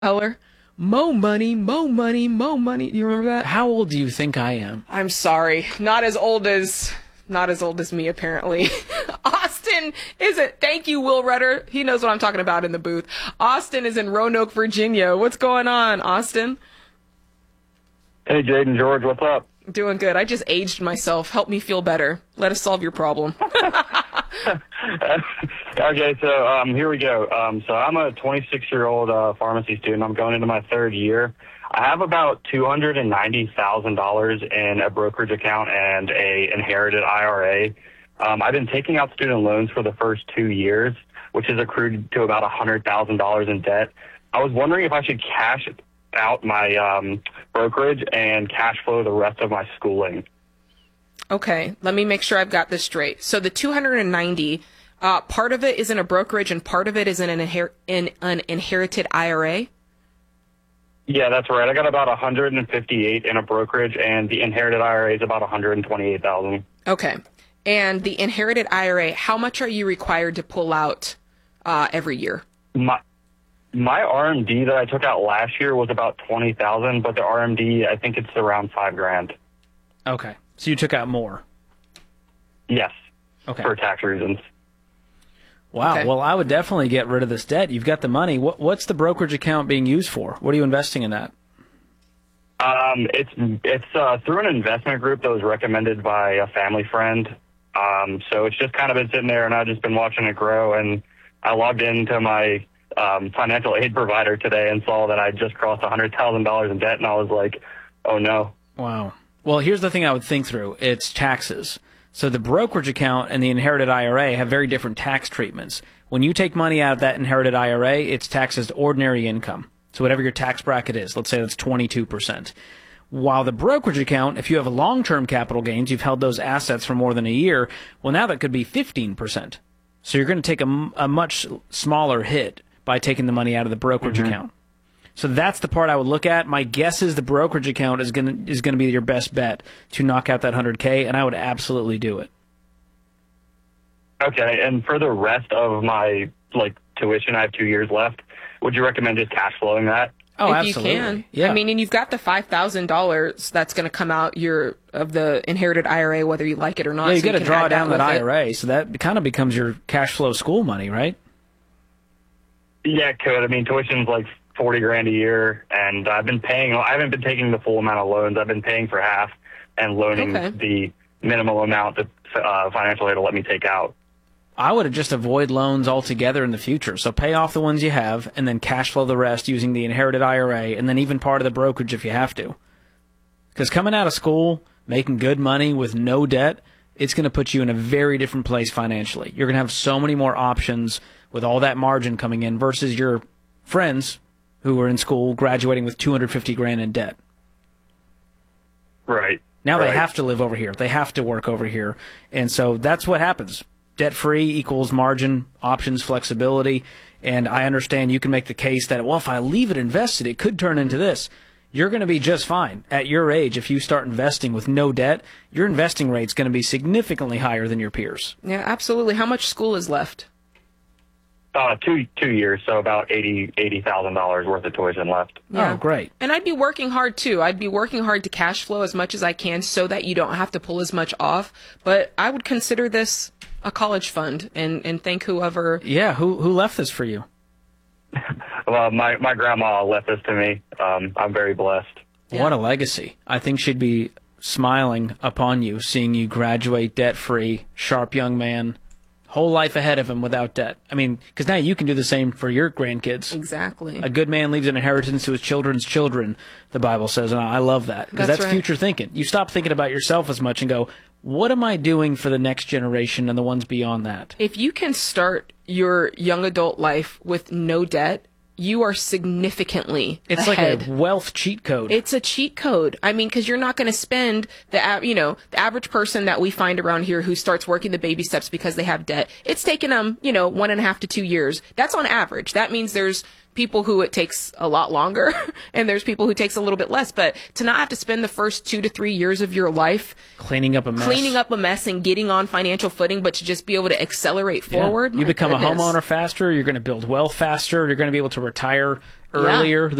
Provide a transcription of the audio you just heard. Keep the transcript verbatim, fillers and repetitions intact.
Eller, mo money, mo money, mo money. Do you remember that? How old do you think I am? I'm sorry. Not as old as, not as old as me, apparently. Austin isn't. Thank you, Will Rudder. He knows what I'm talking about in the booth. Austin is in Roanoke, Virginia. What's going on, Austin? Hey, Jaden George, what's up? Doing good. I just aged myself. Help me feel better. Let us solve your problem. Okay, so um, here we go. Um, so I'm a twenty-six-year-old uh, pharmacy student. I'm going into my third year. I have about two hundred ninety thousand dollars in a brokerage account and a inherited I R A. Um, I've been taking out student loans for the first two years, which has accrued to about one hundred thousand dollars in debt. I was wondering if I should cash out my um, brokerage and cash flow the rest of my schooling. Okay, let me make sure I've got this straight. So the two hundred ninety, uh, part of it is in a brokerage and part of it is in an, inher- in an inherited I R A? Yeah, that's right. I got about one hundred fifty-eight in a brokerage, and the inherited I R A is about one hundred twenty-eight thousand. Okay. And the inherited I R A, how much are you required to pull out uh, every year? My my R M D that I took out last year was about twenty thousand, but the R M D, I think it's around five grand. Okay. So you took out more. Yes. Okay. For tax reasons. Wow. Okay. Well, I would definitely get rid of this debt. You've got the money. What, what's the brokerage account being used for? What are you investing in that? Um, it's it's uh, through an investment group that was recommended by a family friend. Um, so it's just kind of been sitting there, and I've just been watching it grow. And I logged into my um, financial aid provider today and saw that I just crossed one hundred thousand dollars in debt, and I was like, oh, no. Wow. Well, here's the thing I would think through. It's taxes. So the brokerage account and the inherited I R A have very different tax treatments. When you take money out of that inherited I R A, it's taxed as ordinary income. So whatever your tax bracket is, let's say that's twenty-two percent. While the brokerage account, if you have a long-term capital gains, you've held those assets for more than a year, well, now that could be fifteen percent. So you're going to take a, a much smaller hit by taking the money out of the brokerage mm-hmm. account. So that's the part I would look at. My guess is the brokerage account is going to is going to be your best bet to knock out that one hundred K, and I would absolutely do it. Okay, and for the rest of my like tuition, I have two years left. Would you recommend just cash flowing that? Oh, if absolutely. you can. Yeah. I mean, and you've got the five thousand dollars that's going to come out your of the inherited I R A, whether you like it or not. Yeah, you so got to can draw add down that, that I R A, so that kind of becomes your cash flow school money, right? Yeah, it could. I mean, tuition's like forty grand a year, and I've been paying. I haven't been taking the full amount of loans. I've been paying for half and loaning Okay. the minimal amount that uh, financial aid will let me take out. I would just avoid loans altogether in the future. So pay off the ones you have and then cash flow the rest using the inherited I R A and then even part of the brokerage if you have to. Because coming out of school, making good money with no debt, it's going to put you in a very different place financially. You're going to have so many more options with all that margin coming in versus your friends who were in school graduating with two hundred fifty grand in debt. Right. Now right. they have to live over here. They have to work over here. And so that's what happens. Debt-free equals margin, options, flexibility. And I understand you can make the case that, well, if I leave it invested, it could turn into this. You're going to be just fine. At your age, if you start investing with no debt, your investing rate's going to be significantly higher than your peers. Yeah, absolutely. How much school is left? Uh, two two years, so about eighty eighty thousand dollars worth of tuition left. Yeah. Oh, great. And I'd be working hard, too. I'd be working hard to cash flow as much as I can so that you don't have to pull as much off. But I would consider this a college fund and, and thank whoever. Yeah, who who left this for you? Well, my, my grandma left this to me. Um, I'm very blessed. Yeah. What a legacy. I think she'd be smiling upon you, seeing you graduate debt-free, sharp young man, whole life ahead of him without debt. I mean, because now you can do the same for your grandkids. Exactly. A good man leaves an inheritance to his children's children, the Bible says, and I love that. Because That's that's, right. future thinking. You stop thinking about yourself as much and go, what am I doing for the next generation and the ones beyond that? If you can start your young adult life with no debt, you are significantly It's ahead. like a wealth cheat code. It's a cheat code. I mean, because you're not going to spend the, av- you know, the average person that we find around here who starts working the baby steps because they have debt. It's taken them, you know, one and a half to two years. That's on average. That means there's people who it takes a lot longer and there's people who takes a little bit less. But to not have to spend the first two to three years of your life cleaning up a mess. cleaning up a mess and getting on financial footing, but to just be able to accelerate Yeah. forward. You my become goodness. a homeowner faster. You're going to build wealth faster. You're going to be able to retire earlier